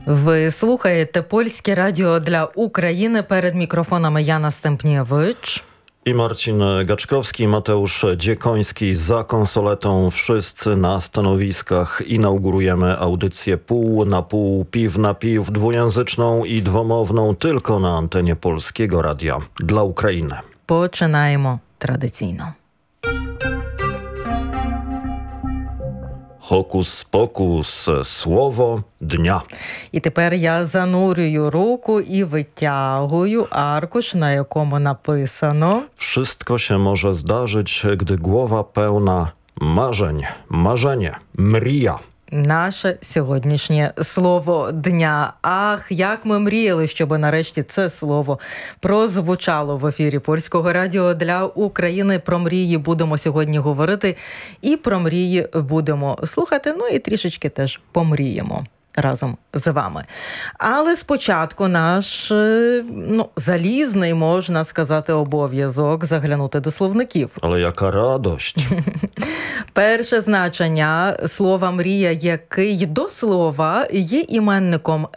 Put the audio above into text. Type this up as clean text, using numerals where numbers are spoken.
Ви слухаєте Польське радіо для України. Перед mikrofonami Jana Stępniewicz i Marcin Gaczkowski, Mateusz Dziekoński za konsoletą. Wszyscy na stanowiskach. Inaugurujemy audycję pół na pół, piw na piw, dwujęzyczną i dwomowną tylko na antenie Polskiego Radia dla України. Починаємо традиційно. Hokus-pokus, słowo dnia. І тепер я занурюю руку і витягую аркуш, на якому написано: Wszystko się może zdarzyć, gdy głowa pełna marzeń. Marzenie, mrija. Наше сьогоднішнє слово дня. Ах, як ми мріяли, щоб нарешті це слово прозвучало в ефірі Польського радіо для України. Про мрії будемо сьогодні говорити і про мрії будемо слухати, ну і трішечки теж помріємо разом з вами. Але спочатку наш, залізний, можна сказати, обов'язок заглянути до словників. Але яка радость! Перше значення слова «мрія», який до слова є іменником